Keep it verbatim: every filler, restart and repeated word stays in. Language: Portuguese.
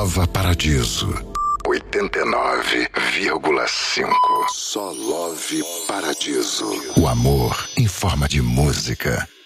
Nova Paradiso. oitenta e nove vírgula cinco. Só Love Paradiso. O amor em forma de música.